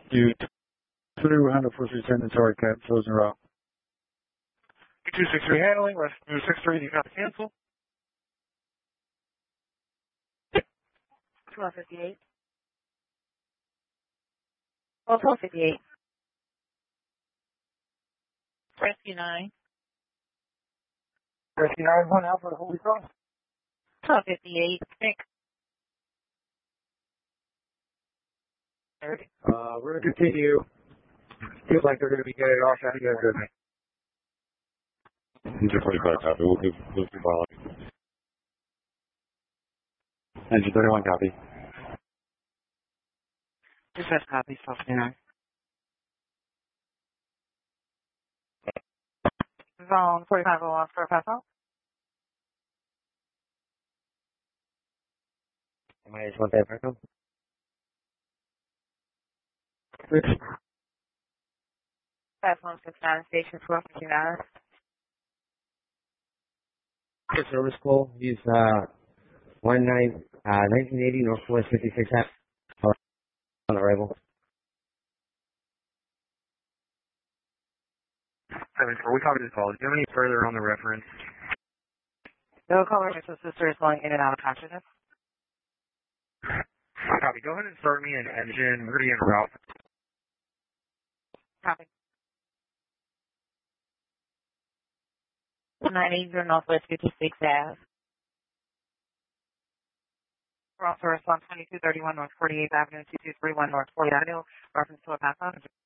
You 200 for 310 sorry, cat, frozen route. 263 handling, rest 263, you got to cancel. 1258. 1258. Rescue 9. Rescue 9, 1 Alpha, Holy Cross. 1258. Nick. We're going to continue. Feels like they're going to be getting off out of here. Engine 45 copy. We'll be following. Engine 31 copy. Dispatch copy, 1259. Zone 4501 for Paso. Am I just want that Paso? 5169 Station 1259. Service call. Use 1980 Northwest 56 on arrival. 74, we copied this call. Do you have any further on the reference? No caller, Mr. Sister is going in and out of consciousness. Copy. Go ahead and start me an engine. We're going to be en route. Copy. 980 Northwest 56 Ave. We're also response 2231 North 48th Avenue, 2231 North 40th Avenue, reference to a pass on.